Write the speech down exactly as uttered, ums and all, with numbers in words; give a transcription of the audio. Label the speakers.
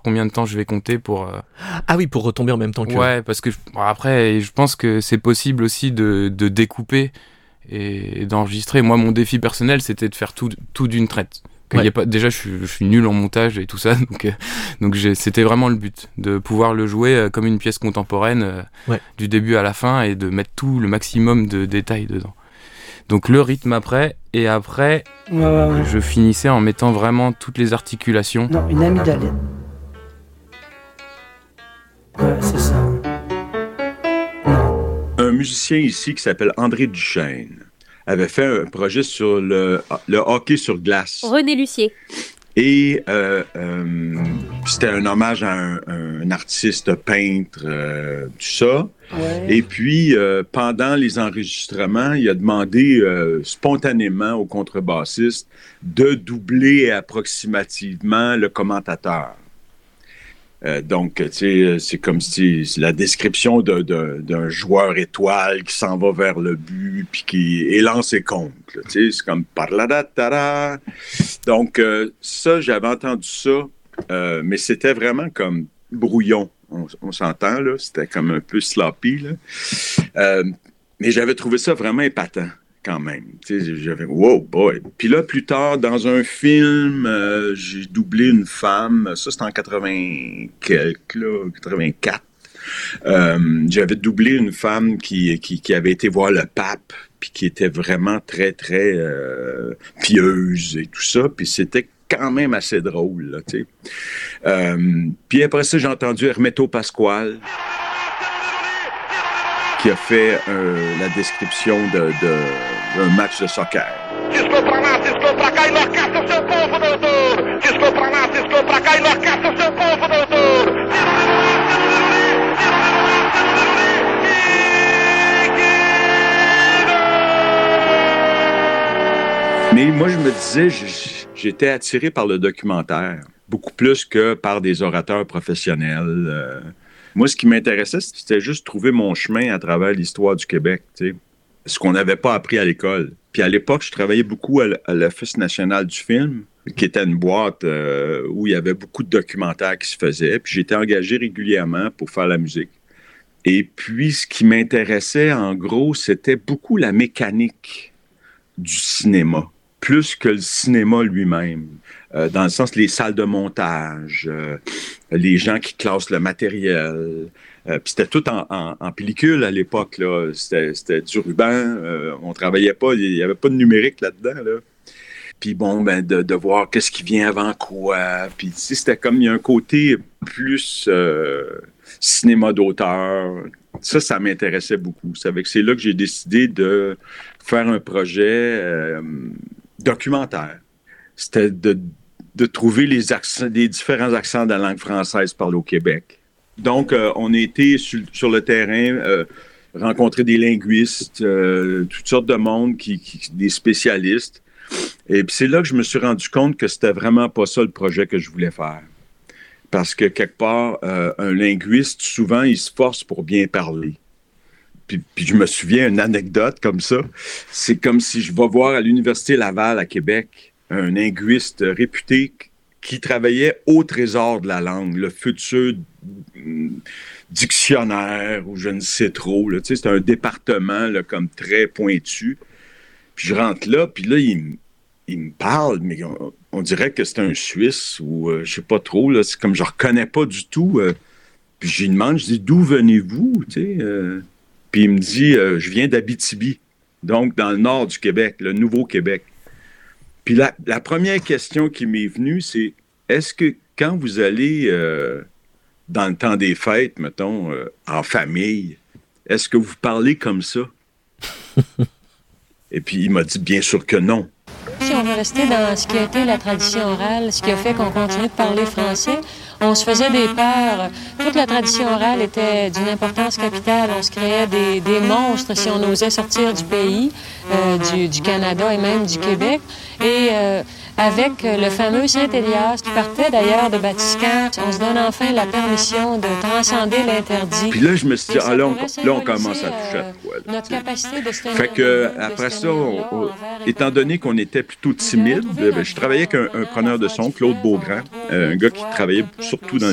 Speaker 1: combien de temps je vais compter pour... Euh...
Speaker 2: Ah oui, pour retomber en même temps que...
Speaker 1: Ouais, parce que bon, après, je pense que c'est possible aussi de, de découper et, et d'enregistrer. Moi, mon défi personnel, c'était de faire tout, tout d'une traite. Ouais. Y a pas, déjà, je suis, je suis nul en montage et tout ça, donc, euh, donc j'ai, c'était vraiment le but, de pouvoir le jouer euh, comme une pièce contemporaine, euh, ouais. du début à la fin, et de mettre tout le maximum de détails dedans. Donc le rythme après, et après,
Speaker 3: ouais, ouais, ouais.
Speaker 1: je finissais en mettant vraiment toutes les articulations.
Speaker 3: Non, une amygdalite. Ouais, c'est ça.
Speaker 4: Non. Un musicien ici qui s'appelle André Duchesne avait fait un projet sur le, le hockey sur glace.
Speaker 5: René Lucier.
Speaker 4: Et euh, euh, c'était un hommage à un, un artiste peintre, euh, tout ça.
Speaker 3: Ouais.
Speaker 4: Et puis, euh, pendant les enregistrements, il a demandé euh, spontanément au contrebassiste de doubler approximativement le commentateur. Euh, donc, tu sais, c'est comme si c'est la description de, de, d'un joueur étoile qui s'en va vers le but puis qui élance et compte. Tu sais, c'est comme parladatara. Donc, euh, ça, j'avais entendu ça, euh, mais c'était vraiment comme brouillon. On, on s'entend, là. C'était comme un peu sloppy, là. Euh, mais j'avais trouvé ça vraiment épatant. Quand même. Tu sais, j'avais wow, boy. Puis là, plus tard, dans un film, euh, j'ai doublé une femme. Ça, c'était en quatre-vingts quelque, là, quatre-vingt-quatre. Euh, j'avais doublé une femme qui, qui, qui avait été voir le pape, puis qui était vraiment très, très euh, pieuse et tout ça. Puis c'était quand même assez drôle, là, tu sais. Euh, puis après ça, j'ai entendu Hermeto Pasquale, qui a fait euh, la description de, de, d'un match de soccer.
Speaker 6: Cisco pra lá, Cisco pra cá, enlouquece o seu povo, doutor! Cisco pra lá, Cisco pra cá, enlouquece o seu povo, doutor!
Speaker 4: Mais moi, je me disais, j'étais attiré par le documentaire, beaucoup plus que par des orateurs professionnels. Euh, Moi, ce qui m'intéressait, c'était juste trouver mon chemin à travers l'histoire du Québec, tu sais, ce qu'on n'avait pas appris à l'école. Puis à l'époque, je travaillais beaucoup à l'Office national du film, qui était une boîte euh, où il y avait beaucoup de documentaires qui se faisaient. Puis j'étais engagé régulièrement pour faire la musique. Et puis, ce qui m'intéressait, en gros, c'était beaucoup la mécanique du cinéma, plus que le cinéma lui-même. Euh, dans le sens, les salles de montage, euh, les gens qui classent le matériel. Euh, puis c'était tout en, en, en pellicule à l'époque, là. C'était, c'était du ruban. Euh, on travaillait pas, il n'y avait pas de numérique là-dedans, là. Puis bon, ben, de, de voir qu'est-ce qui vient avant quoi. Puis tu sais, c'était comme, il y a un côté plus euh, cinéma d'auteur. Ça, ça m'intéressait beaucoup. C'est avec, c'est là que j'ai décidé de faire un projet euh, documentaire. C'était de, de trouver les, accents, les différents accents de la langue française parlée au Québec. Donc, euh, on a été sur, sur le terrain, euh, rencontrer des linguistes, euh, toutes sortes de monde, qui, qui, des spécialistes. Et puis c'est là que je me suis rendu compte que c'était vraiment pas ça le projet que je voulais faire. Parce que quelque part, euh, un linguiste, souvent, il se force pour bien parler. Puis, puis je me souviens une anecdote comme ça. C'est comme si je vais voir à l'Université Laval à Québec un linguiste réputé qui travaillait au Trésor de la langue, le futur dictionnaire ou je ne sais trop. Là. Tu sais, c'est un département là, comme très pointu. Puis je rentre là, puis là, il, il me parle, mais on, on dirait que c'est un Suisse ou euh, je sais pas trop. Là, c'est comme je reconnais pas du tout. Euh, puis je lui demande, je dis, d'où venez-vous? Tu sais, euh, puis il me dit, euh, je viens d'Abitibi, donc dans le nord du Québec, le Nouveau-Québec. Puis la, la première question qui m'est venue, c'est, est-ce que quand vous allez euh, dans le temps des fêtes, mettons, euh, en famille, est-ce que vous parlez comme ça? Et puis il m'a dit, bien sûr que non.
Speaker 7: Si on veut rester dans ce qui a été la tradition orale, ce qui a fait qu'on continue de parler français, on se faisait des peurs. Toute la tradition orale était d'une importance capitale. On se créait des, des monstres si on osait sortir du pays, euh, du, du Canada et même du Québec. Et euh, avec le fameux Saint-Élias, qui partait d'ailleurs de Batiscan, on se donne enfin la permission de transcender l'interdit.
Speaker 4: Puis là, je me suis dit, ah, là, on, là, on commence à toucher à quoi. Là,
Speaker 7: notre capacité de se tenir
Speaker 4: fait que, après ça, on, on, étant donné qu'on était plutôt timide, ben, je travaillais avec un, un preneur de son, Claude Beaugrand, euh, un gars qui travaillait surtout dans